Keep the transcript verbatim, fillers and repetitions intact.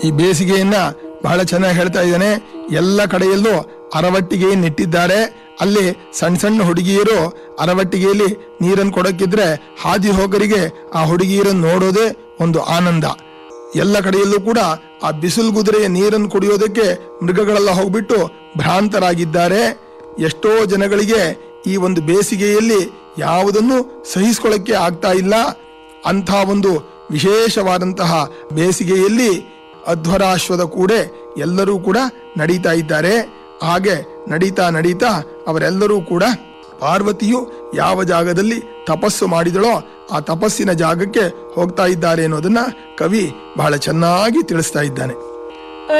ಈ ಬೇಸಿಗೆಯನ್ನ ಬಹಳ ಚೆನ್ನಾಗಿ ಹೇಳ್ತಾ ಇದ್ದಾನೆ. ಎಲ್ಲ ಕಡೆಯಲ್ಲೂ ಅರವಟ್ಟಿಗೆ ನೆಟ್ಟಿದ್ದಾರೆ. ಅಲ್ಲಿ ಸಣ್ಣ ಸಣ್ಣ ಹುಡುಗಿಯರು ಅರವಟ್ಟಿಗೆಯಲ್ಲಿ ನೀರನ್ನು ಕೊಡಕ್ಕಿದ್ರೆ ಹಾದಿ ಹೋಗರಿಗೆ ಆ ಹುಡುಗಿಯರನ್ನು ನೋಡೋದೇ ಒಂದು ಆನಂದ. ಎಲ್ಲ ಕಡೆಯಲ್ಲೂ ಕೂಡ ಆ ಬಿಸಿಲು ಕುದುರೆಯ ನೀರನ್ನು ಕುಡಿಯೋದಕ್ಕೆ ಮೃಗಗಳೆಲ್ಲ ಹೋಗ್ಬಿಟ್ಟು ಭ್ರಾಂತರಾಗಿದ್ದಾರೆ. ಎಷ್ಟೋ ಜನಗಳಿಗೆ ಈ ಒಂದು ಬೇಸಿಗೆಯಲ್ಲಿ ಯಾವುದನ್ನು ಸಹಿಸಿಕೊಳ್ಳಕ್ಕೆ ಆಗ್ತಾ ಇಲ್ಲ. ಅಂಥ ಒಂದು ವಿಶೇಷವಾದಂತಹ ಬೇಸಿಗೆಯಲ್ಲಿ ಅಧ್ವರಾಶ್ವದ ಕೂಡೆ ಎಲ್ಲರೂ ಕೂಡ ನಡೀತಾ ಇದ್ದಾರೆ. ಹಾಗೆ ನಡೀತಾ ನಡೀತಾ ಅವರೆಲ್ಲರೂ ಕೂಡ ಪಾರ್ವತಿಯು ಯಾವ ಜಾಗದಲ್ಲಿ ತಪಸ್ಸು ಮಾಡಿದಳೋ ಆ ತಪಸ್ಸಿನ ಜಾಗಕ್ಕೆ ಹೋಗ್ತಾ ಇದ್ದಾರೆ ಅನ್ನೋದನ್ನ ಕವಿ ಬಹಳ ಚೆನ್ನಾಗಿ ತಿಳಿಸ್ತಾ ಇದ್ದಾನೆ.